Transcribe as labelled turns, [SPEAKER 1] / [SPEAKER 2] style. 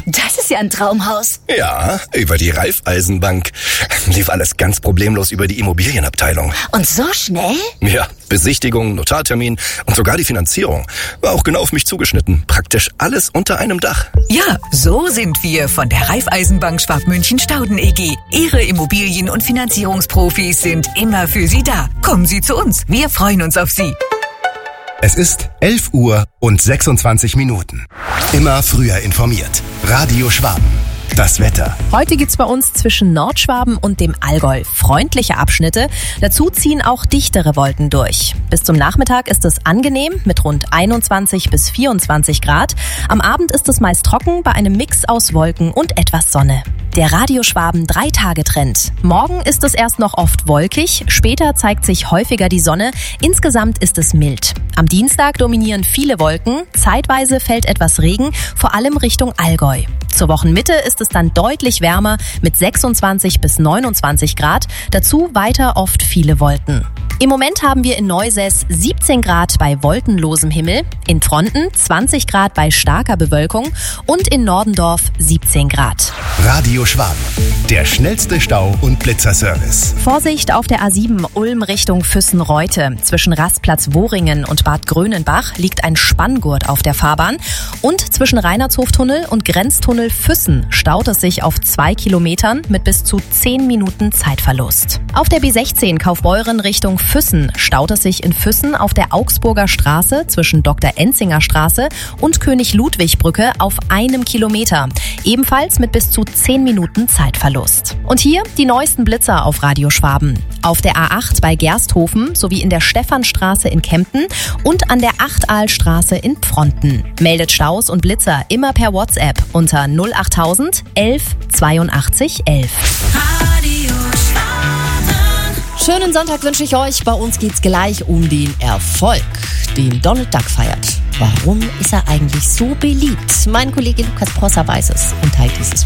[SPEAKER 1] Das ist ja ein Traumhaus.
[SPEAKER 2] Ja, über die Raiffeisenbank. Lief alles ganz problemlos über die Immobilienabteilung.
[SPEAKER 1] Und so schnell?
[SPEAKER 2] Ja, Besichtigung, Notartermin und sogar die Finanzierung. War auch genau auf mich zugeschnitten. Praktisch alles unter einem Dach.
[SPEAKER 3] Ja, so sind wir von der Raiffeisenbank Schwabmünchen-Stauden EG. Ihre Immobilien- und Finanzierungsprofis sind immer für Sie da. Kommen Sie zu uns. Wir freuen uns auf Sie.
[SPEAKER 4] Es ist 11 Uhr und 26 Minuten. Immer früher informiert. Radio Schwaben. Das Wetter.
[SPEAKER 5] Heute gibt's bei uns zwischen Nordschwaben und dem Allgäu freundliche Abschnitte. Dazu ziehen auch dichtere Wolken durch. Bis zum Nachmittag ist es angenehm mit rund 21 bis 24 Grad. Am Abend ist es meist trocken bei einem Mix aus Wolken und etwas Sonne. Der Radio Schwaben 3-Tage-Trend. Morgen ist es erst noch oft wolkig, später zeigt sich häufiger die Sonne. Insgesamt ist es mild. Am Dienstag dominieren viele Wolken, zeitweise fällt etwas Regen, vor allem Richtung Allgäu. Zur Wochenmitte ist es dann deutlich wärmer mit 26 bis 29 Grad, dazu weiter oft viele Wolken. Im Moment haben wir in Neusäß 17 Grad bei wolkenlosem Himmel, in Tronten 20 Grad bei starker Bewölkung und in Nordendorf 17 Grad.
[SPEAKER 4] Radio Schwaben, der schnellste Stau- und Blitzerservice.
[SPEAKER 5] Vorsicht auf der A7 Ulm Richtung Füssen-Reute. Zwischen Rastplatz Wohringen und Bad Grönenbach liegt ein Spanngurt auf der Fahrbahn. Und zwischen Reinhardshof-Tunnel und Grenztunnel Füssen staut es sich auf 2 Kilometern mit bis zu 10 Minuten Zeitverlust. Auf der B16 Kaufbeuren Richtung Füssen staut es sich in Füssen auf der Augsburger Straße zwischen Dr. Enzinger Straße und König-Ludwig-Brücke auf 1 Kilometer. Ebenfalls mit bis zu 10 Minuten Zeitverlust. Und hier die neuesten Blitzer auf Radio Schwaben. Auf der A8 bei Gersthofen sowie in der Stephanstraße in Kempten und an der Achtaalstraße in Pfronten. Meldet Staus und Blitzer immer per WhatsApp unter 08000 11 82 11.
[SPEAKER 1] Radio Schwaben.
[SPEAKER 6] Schönen Sonntag wünsche ich euch. Bei uns geht's gleich um den Erfolg, den Donald Duck feiert. Warum ist er eigentlich so beliebt? Mein Kollege Lukas Prosser weiß es und teilt dieses